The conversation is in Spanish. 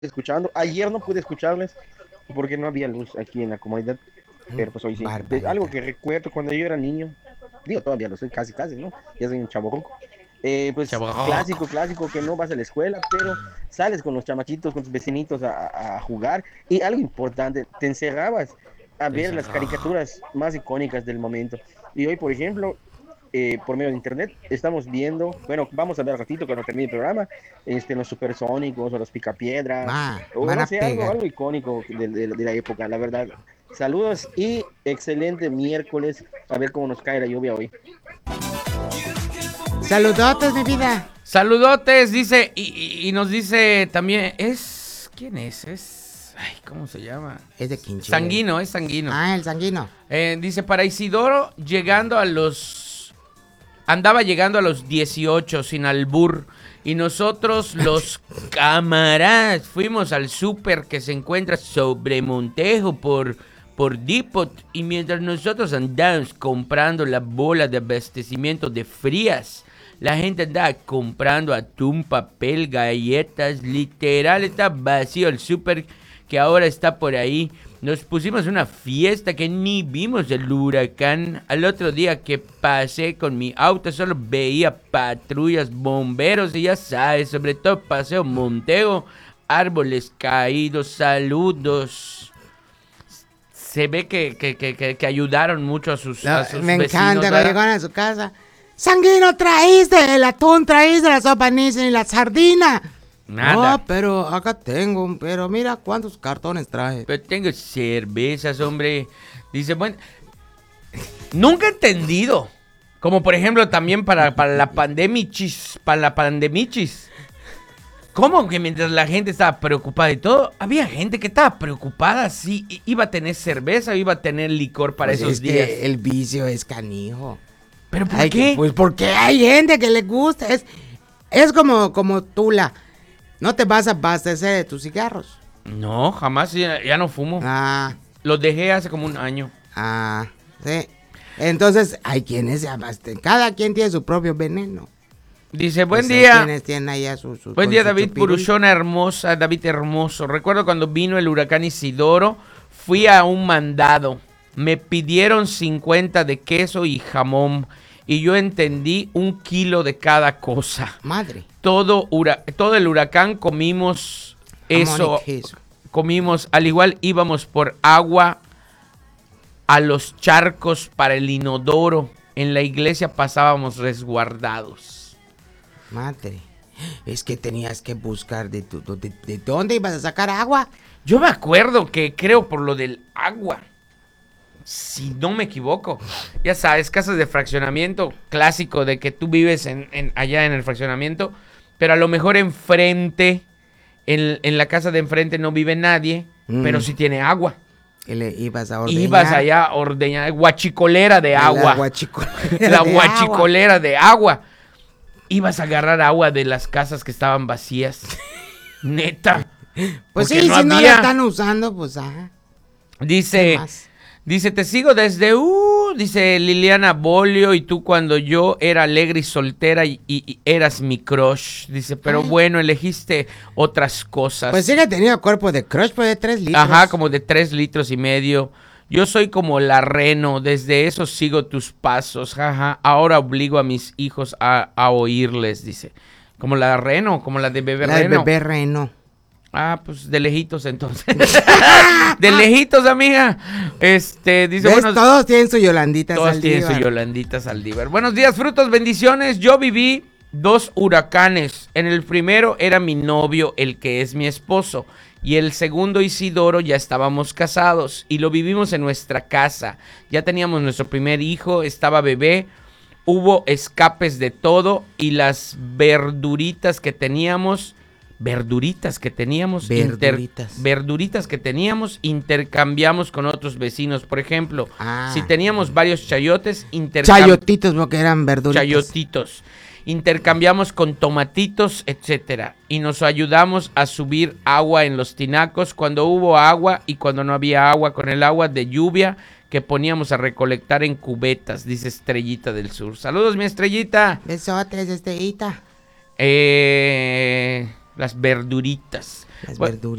escuchando. Ayer no pude escucharles porque no había luz aquí en la comunidad, pero pues hoy sí. Algo Barbarita. que recuerdo cuando yo era niño, digo, todavía lo soy casi, casi, ¿no? Ya soy un chaborruco. Pues Chaborroco. clásico, clásico, que no vas a la escuela, pero sales con los chamaquitos, con tus vecinitos a jugar. Y algo importante, te encerrabas a ver las caricaturas más icónicas del momento. Y hoy, por ejemplo, por medio de internet, estamos viendo, bueno, vamos a ver un ratito cuando termine el programa, los supersónicos o los picapiedra, o Van no a sé, algo, pegar. algo icónico de la época, la verdad. Saludos y excelente miércoles, a ver cómo nos cae la lluvia hoy. Saludotes, mi vida. Saludotes, dice, y nos dice también, ¿quién es? Ay, ¿cómo se llama? Es de Quinche. Sanguino, es Sanguino. Ah, el sanguino. Dice, para Isidoro, andaba llegando a los 18 sin albur. Y nosotros, los camaradas, fuimos al súper que se encuentra sobre Montejo por Depot. Y mientras nosotros andábamos comprando la bola de abastecimiento de frías, la gente andaba comprando atún, papel, galletas. Literal, está vacío el súper que ahora está por ahí. Nos pusimos una fiesta que ni vimos el huracán. Al otro día que pasé con mi auto solo veía patrullas, bomberos y ya sabes, sobre todo Paseo Montego, árboles caídos, saludos. Se ve que ayudaron mucho a sus Me vecinos, encanta cuando ¿verdad? llegan a su casa. Sanguino, traíste el atún, traíste la sopa Nissen y la sardina. Nada. No, pero acá tengo, pero mira cuántos cartones traje. Pero tengo cervezas, hombre. Dice, bueno, nunca he entendido. Como por ejemplo también para la pandemichis. Para la pandemichis. ¿Cómo que mientras la gente estaba preocupada y todo, había gente que estaba preocupada si iba a tener cerveza o iba a tener licor para Pues esos es días? que el vicio es canijo. ¿Pero por qué? Pues porque hay gente que le gusta. Es como Tula. No te vas a abastecer de tus cigarros. No, jamás, ya no fumo. Ah, Los dejé hace como un año. sí. Entonces, hay quienes se abastecen. Cada quien tiene su propio veneno. Dice, buen Pues hay día. quienes tienen allá su Buen con día, su David chupirul. Purushona hermosa, David hermoso. Recuerdo cuando vino el huracán Isidoro, fui a un mandado. Me pidieron 50 de queso y jamón y yo entendí 1 kilo de cada cosa. Madre. Todo el huracán comimos Jamón eso. y queso. Comimos, al igual íbamos por agua a los charcos para el inodoro. En la iglesia pasábamos resguardados. Madre. Es que tenías que buscar de dónde ibas a sacar agua. Yo me acuerdo que creo por lo del agua, si no me equivoco, ya sabes, casas de fraccionamiento clásico de que tú vives allá en el fraccionamiento, pero a lo mejor enfrente, en la casa de enfrente no vive nadie, pero sí tiene agua. Y le ibas a ordeñar. Ibas allá a ordeñar, guachicolera de agua. La La guachicolera de agua. Ibas a agarrar agua de las casas que estaban vacías. Neta. Pues Porque sí, no si no la había. están usando, pues ajá. ¿Qué Dice, más? te sigo desde, dice Liliana Bolio, y tú cuando yo era alegre y soltera y eras mi crush. Dice, pero Ay. bueno, elegiste otras cosas. Pues sí que tenía cuerpo de crush, pues de 3 litros. Ajá, como de 3,5 litros. Yo soy como la Reno, desde eso sigo tus pasos, jaja. Ahora obligo a mis hijos a oírles, dice. Como la Reno, como la de Bebé La del Reno. bebé reno. Ah, pues de lejitos entonces. De lejitos, amiga. Dice, ¿Ves? bueno, Todos tienen su Yolandita todos tienen Saldívar. su Yolandita Saldívar. Buenos días, frutos, bendiciones. Yo viví 2 huracanes. En el primero era mi novio, el que es mi esposo. Y el segundo, Isidoro, ya estábamos casados. Y lo vivimos en nuestra casa. Ya teníamos nuestro primer hijo, estaba bebé. Hubo escapes de todo. Y las verduritas que teníamos... Verduritas que teníamos, intercambiamos con otros vecinos. Por ejemplo, si teníamos varios chayotes, Chayotitos, porque eran verduritas. chayotitos, intercambiamos con tomatitos, etcétera. Y nos ayudamos a subir agua en los tinacos cuando hubo agua y cuando no había agua, con el agua de lluvia que poníamos a recolectar en cubetas, dice Estrellita del Sur. Saludos, mi Estrellita. Besotes, Estrellita. Las verduritas. Las Bueno, verduras.